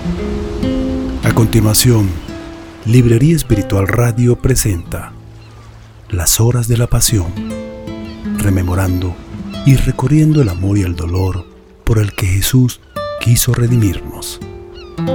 A continuación, Librería Espiritual Radio presenta Las Horas de la Pasión, rememorando y recorriendo el amor y el dolor por el que Jesús quiso redimirnos.